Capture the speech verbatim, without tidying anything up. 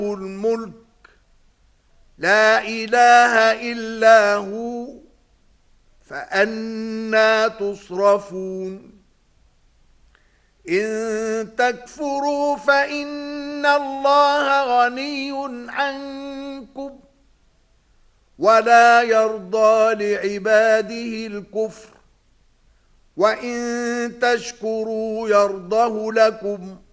الملك لا إله إلا هو فأنى تصرفون إن تكفروا فإن الله غني عنكم ولا يرضى لعباده الكفر وإن تشكروا يرضه لكم